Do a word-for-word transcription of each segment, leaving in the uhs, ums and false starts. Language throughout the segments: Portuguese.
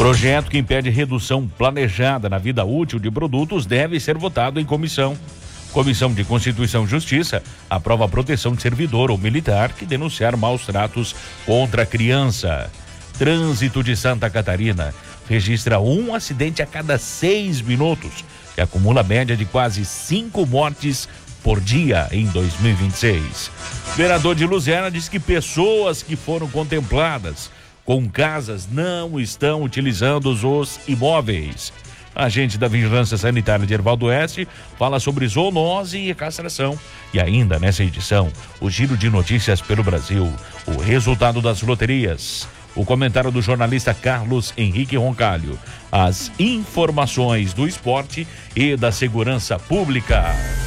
Projeto que impede redução planejada na vida útil de produtos deve ser votado em comissão. Comissão de Constituição e Justiça aprova a proteção de servidor ou militar que denunciar maus tratos contra a criança. Trânsito de Santa Catarina registra um acidente a cada seis minutos, que acumula média de quase cinco mortes por dia em dois mil e vinte e seis. Vereador de Luzerna diz que pessoas que foram contempladas com casas não estão utilizando os imóveis. Agente da Vigilância Sanitária de Erval do Oeste fala sobre zoonose e castração. E ainda nessa edição, o giro de notícias pelo Brasil, o resultado das loterias, o comentário do jornalista Carlos Henrique Roncalho, as informações do esporte e da segurança pública.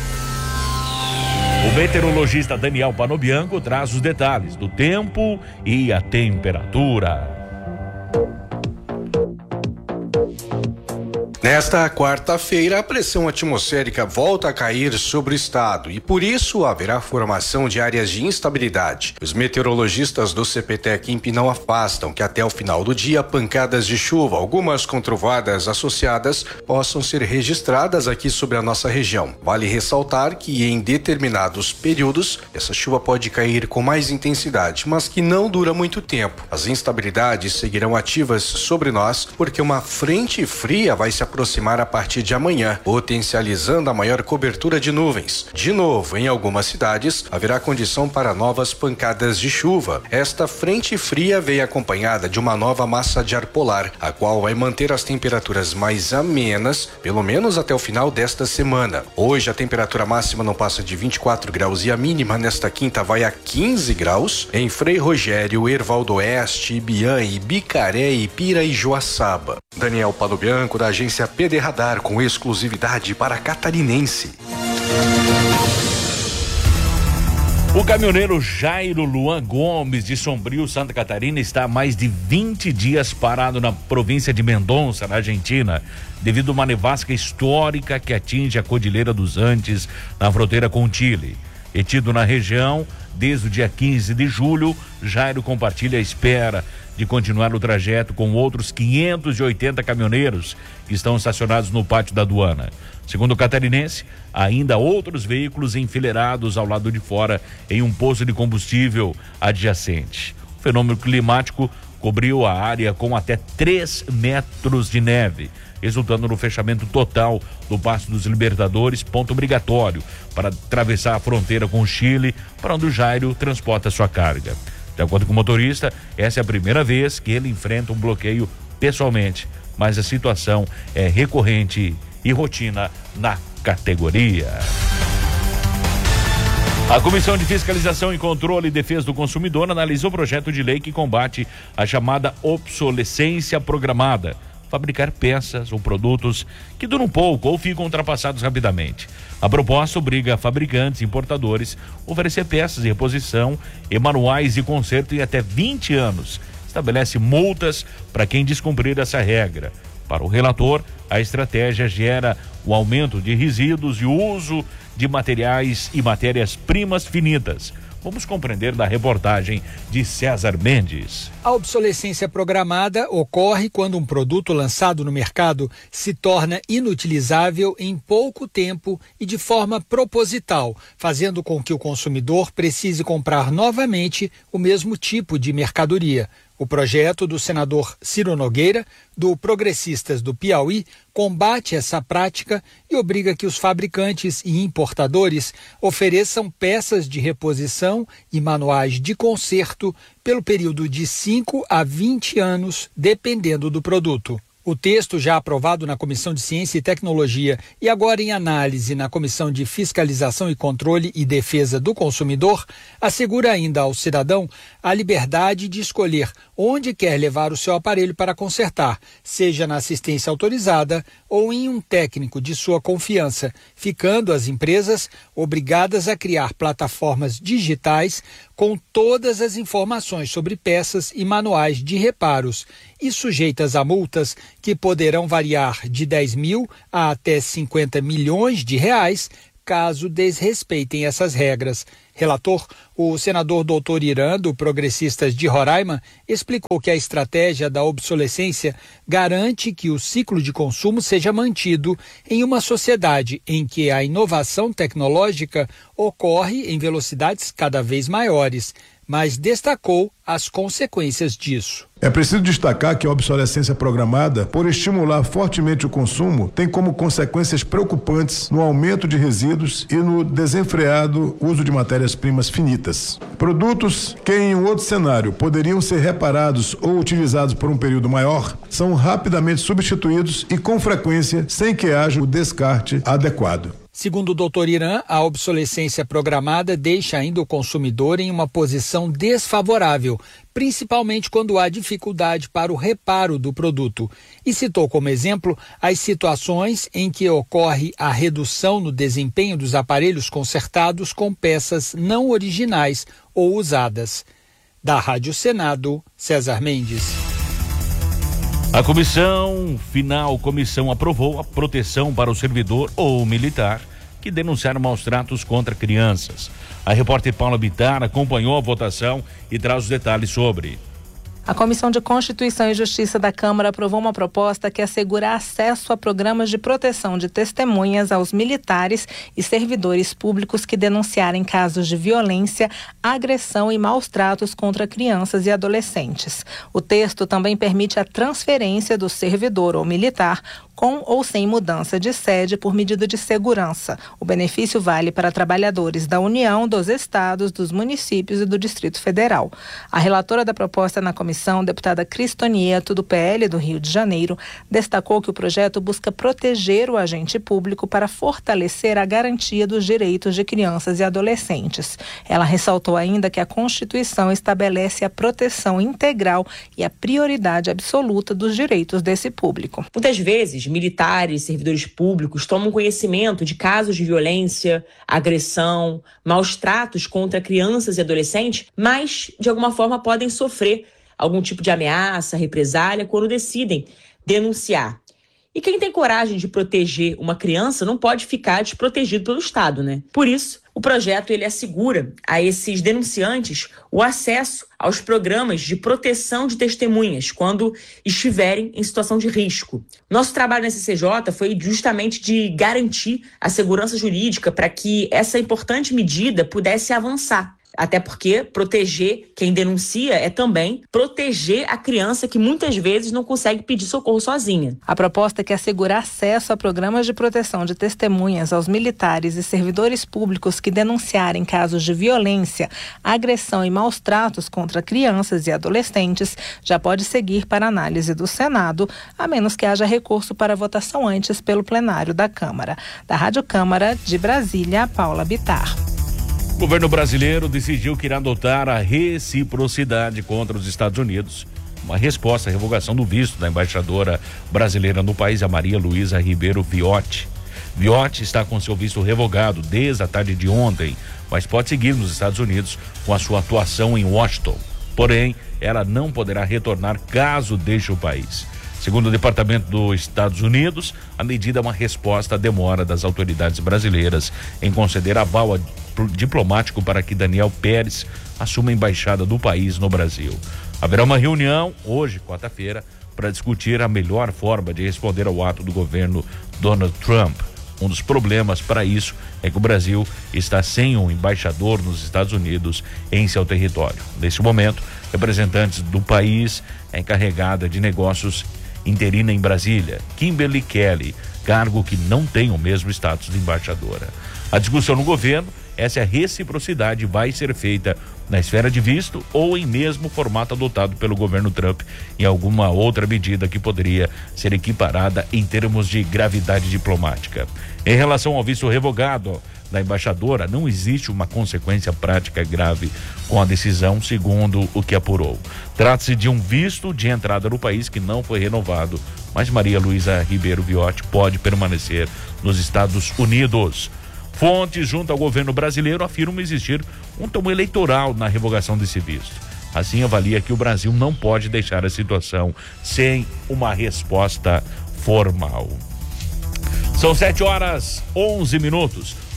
O meteorologista Daniel Panobianco traz os detalhes do tempo e a temperatura. Nesta quarta-feira, a pressão atmosférica volta a cair sobre o estado e, por isso, haverá formação de áreas de instabilidade. Os meteorologistas do CPTEC-INPE não afastam que até o final do dia, pancadas de chuva, algumas com trovoadas associadas, possam ser registradas aqui sobre a nossa região. Vale ressaltar que, em determinados períodos, essa chuva pode cair com mais intensidade, mas que não dura muito tempo. As instabilidades seguirão ativas sobre nós, porque uma frente fria vai se aproximar a partir de amanhã, potencializando a maior cobertura de nuvens. De novo, em algumas cidades, haverá condição para novas pancadas de chuva. Esta frente fria veio acompanhada de uma nova massa de ar polar, a qual vai manter as temperaturas mais amenas, pelo menos até o final desta semana. Hoje, a temperatura máxima não passa de vinte e quatro graus e a mínima nesta quinta vai a quinze graus. Em Frei Rogério, Erval do Oeste, Ibiã, Ibicaré, Ipira e Joaçaba. Daniel Panobianco, da agência P D Radar, com exclusividade para catarinense. O caminhoneiro Jairo Luan Gomes, de Sombrio, Santa Catarina, está há mais de vinte dias parado na província de Mendonça, na Argentina, devido a uma nevasca histórica que atinge a Cordilheira dos Andes, na fronteira com o Chile. Retido na região desde o dia quinze de julho, Jairo compartilha a espera de continuar o trajeto com outros quinhentos e oitenta caminhoneiros que estão estacionados no pátio da aduana. Segundo o catarinense, ainda há outros veículos enfileirados ao lado de fora em um posto de combustível adjacente. O fenômeno climático cobriu a área com até três metros de neve, resultando no fechamento total do Passo dos Libertadores, ponto obrigatório para atravessar a fronteira com o Chile, para onde o Jairo transporta sua carga. De acordo com o motorista, essa é a primeira vez que ele enfrenta um bloqueio pessoalmente, mas a situação é recorrente e rotina na categoria. A Comissão de Fiscalização e Controle e Defesa do Consumidor analisou o projeto de lei que combate a chamada obsolescência programada, fabricar peças ou produtos que duram pouco ou ficam ultrapassados rapidamente. A proposta obriga fabricantes e importadores a oferecer peças de reposição e manuais de conserto em até vinte anos. Estabelece multas para quem descumprir essa regra. Para o relator, a estratégia gera o aumento de resíduos e o uso de materiais e matérias-primas finitas. Vamos compreender da reportagem de César Mendes. A obsolescência programada ocorre quando um produto lançado no mercado se torna inutilizável em pouco tempo e de forma proposital, fazendo com que o consumidor precise comprar novamente o mesmo tipo de mercadoria. O projeto do senador Ciro Nogueira, do Progressistas do Piauí, combate essa prática e obriga que os fabricantes e importadores ofereçam peças de reposição e manuais de conserto pelo período de cinco a vinte anos, dependendo do produto. O texto, já aprovado na Comissão de Ciência e Tecnologia e agora em análise na Comissão de Fiscalização e Controle e Defesa do Consumidor, assegura ainda ao cidadão a liberdade de escolher onde quer levar o seu aparelho para consertar, seja na assistência autorizada ou em um técnico de sua confiança, ficando as empresas obrigadas a criar plataformas digitais com todas as informações sobre peças e manuais de reparos e sujeitas a multas que poderão variar de dez mil a até cinquenta milhões de reais caso desrespeitem essas regras. Relator, o senador doutor Irã, do Progressistas de Roraima, explicou que a estratégia da obsolescência garante que o ciclo de consumo seja mantido em uma sociedade em que a inovação tecnológica ocorre em velocidades cada vez maiores, mas destacou as consequências disso. É preciso destacar que a obsolescência programada, por estimular fortemente o consumo, tem como consequências preocupantes no aumento de resíduos e no desenfreado uso de matérias-primas finitas. Produtos que em um outro cenário poderiam ser reparados ou utilizados por um período maior, são rapidamente substituídos e com frequência sem que haja o descarte adequado. Segundo o doutor Irã, a obsolescência programada deixa ainda o consumidor em uma posição desfavorável, principalmente quando há dificuldade para o reparo do produto. E citou como exemplo as situações em que ocorre a redução no desempenho dos aparelhos consertados com peças não originais ou usadas. Da Rádio Senado, César Mendes. A comissão final, comissão aprovou a proteção para o servidor ou militar que denunciar maus tratos contra crianças. A repórter Paula Bittar acompanhou a votação e traz os detalhes sobre. A Comissão de Constituição e Justiça da Câmara aprovou uma proposta que assegura acesso a programas de proteção de testemunhas aos militares e servidores públicos que denunciarem casos de violência, agressão e maus tratos contra crianças e adolescentes. O texto também permite a transferência do servidor ou militar com ou sem mudança de sede por medida de segurança. O benefício vale para trabalhadores da União, dos estados, dos municípios e do Distrito Federal. A relatora da proposta na comissão, deputada Cristonieto, do P L do Rio de Janeiro, destacou que o projeto busca proteger o agente público para fortalecer a garantia dos direitos de crianças e adolescentes. Ela ressaltou ainda que a Constituição estabelece a proteção integral e a prioridade absoluta dos direitos desse público. Muitas vezes, militares, servidores públicos tomam conhecimento de casos de violência, agressão, maus tratos contra crianças e adolescentes, mas de alguma forma podem sofrer algum tipo de ameaça, represália quando decidem denunciar. E quem tem coragem de proteger uma criança não pode ficar desprotegido pelo Estado, né? Por isso, o projeto ele assegura a esses denunciantes o acesso aos programas de proteção de testemunhas quando estiverem em situação de risco. Nosso trabalho na C C J foi justamente de garantir a segurança jurídica para que essa importante medida pudesse avançar. Até porque proteger quem denuncia é também proteger a criança que muitas vezes não consegue pedir socorro sozinha. A proposta é que assegura acesso a programas de proteção de testemunhas aos militares e servidores públicos que denunciarem casos de violência, agressão e maus tratos contra crianças e adolescentes já pode seguir para análise do Senado, a menos que haja recurso para votação antes pelo plenário da Câmara. Da Rádio Câmara de Brasília, Paula Bittar. O governo brasileiro decidiu que irá adotar a reciprocidade contra os Estados Unidos, uma resposta à revogação do visto da embaixadora brasileira no país, a Maria Luísa Ribeiro Viotti. Viotti está com seu visto revogado desde a tarde de ontem, mas pode seguir nos Estados Unidos com a sua atuação em Washington. Porém, ela não poderá retornar caso deixe o país. Segundo o Departamento dos Estados Unidos, a medida é uma resposta à demora das autoridades brasileiras em conceder aval diplomático para que Daniel Pérez assuma a embaixada do país no Brasil. Haverá uma reunião hoje, quarta-feira, para discutir a melhor forma de responder ao ato do governo Donald Trump. Um dos problemas para isso é que o Brasil está sem um embaixador nos Estados Unidos em seu território. Nesse momento, representantes do país, a encarregada de negócios interina em Brasília, Kimberly Kelly, cargo que não tem o mesmo status de embaixadora. A discussão no governo é se a reciprocidade vai ser feita na esfera de visto ou em mesmo formato adotado pelo governo Trump em alguma outra medida que poderia ser equiparada em termos de gravidade diplomática. Em relação ao visto revogado da embaixadora, não existe uma consequência prática grave com a decisão, segundo o que apurou. Trata-se de um visto de entrada no país que não foi renovado, mas Maria Luísa Ribeiro Viotti pode permanecer nos Estados Unidos. Fontes junto ao governo brasileiro afirmam existir um tom eleitoral na revogação desse visto. Assim, avalia que o Brasil não pode deixar a situação sem uma resposta formal. São sete horas, onze minutos.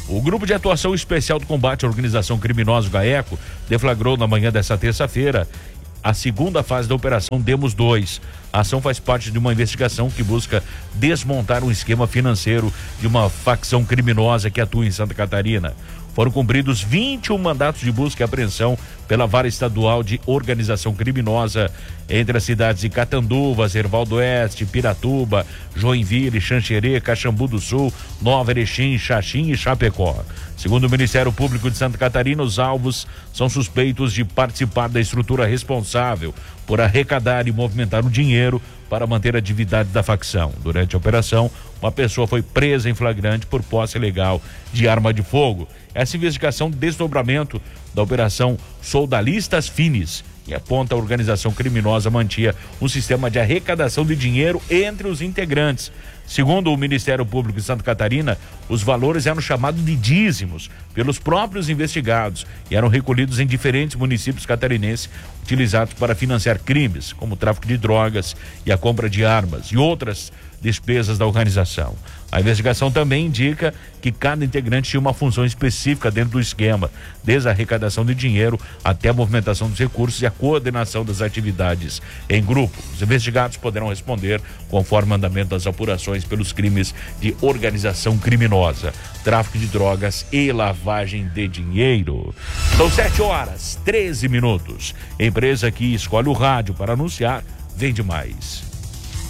O Grupo de Atuação Especial do Combate à Organização Criminosa, GAECO, deflagrou na manhã desta terça-feira a segunda fase da Operação Demos dois. A ação faz parte de uma investigação que busca desmontar um esquema financeiro de uma facção criminosa que atua em Santa Catarina. Foram cumpridos vinte e um mandatos de busca e apreensão pela Vara Estadual de Organização Criminosa entre as cidades de Catanduvas, Erval do Oeste, Piratuba, Joinville, Xanxerê, Caxambu do Sul, Nova Erechim, Xaxim e Chapecó. Segundo o Ministério Público de Santa Catarina, os alvos são suspeitos de participar da estrutura responsável por arrecadar e movimentar o dinheiro para manter a atividade da facção. Durante a operação, uma pessoa foi presa em flagrante por posse ilegal de arma de fogo. Essa investigação de desdobramento da Operação Soldalistas Finis e aponta a organização criminosa mantinha um sistema de arrecadação de dinheiro entre os integrantes. Segundo o Ministério Público de Santa Catarina, os valores eram chamados de dízimos pelos próprios investigados e eram recolhidos em diferentes municípios catarinenses, utilizados para financiar crimes, como o tráfico de drogas e a compra de armas e outras despesas da organização. A investigação também indica que cada integrante tinha uma função específica dentro do esquema, desde a arrecadação de dinheiro até a movimentação dos recursos e a coordenação das atividades em grupo. Os investigados poderão responder conforme o andamento das apurações pelos crimes de organização criminosa, tráfico de drogas e lavagem de dinheiro. São sete horas, treze minutos. Empresa que escolhe o rádio para anunciar, vende mais.